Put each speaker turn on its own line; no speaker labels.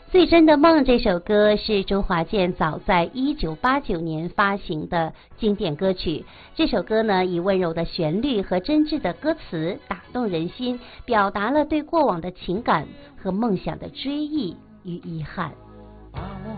最真的梦这首歌是周华健早在1989年发行的经典歌曲。这首歌呢，以温柔的旋律和真挚的歌词打动人心，表达了对过往的情感和梦想的追忆与遗憾。